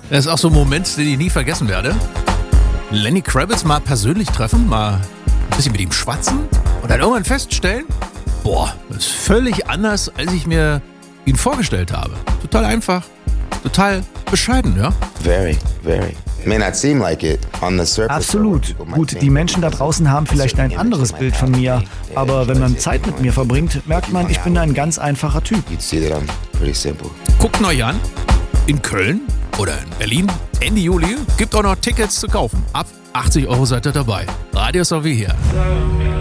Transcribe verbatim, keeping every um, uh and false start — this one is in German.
Das ist auch so ein Moment, den ich nie vergessen werde. Lenny Kravitz mal persönlich treffen, mal ein bisschen mit ihm schwatzen und dann irgendwann feststellen, boah, das ist völlig anders, als ich mir ihn vorgestellt habe. Total einfach, total bescheiden, ja? Very, very. May not seem like it on the surface. Absolut. Gut, die Menschen da draußen haben vielleicht ein anderes Bild von mir, aber wenn man Zeit mit mir verbringt, merkt man, ich bin ein ganz einfacher Typ. You'd see that I'm pretty simple. Guckt euch an, in Köln oder in Berlin, Ende Juli, gibt auch noch Tickets zu kaufen. Ab achtzig Euro seid ihr dabei. Radio S O W hier.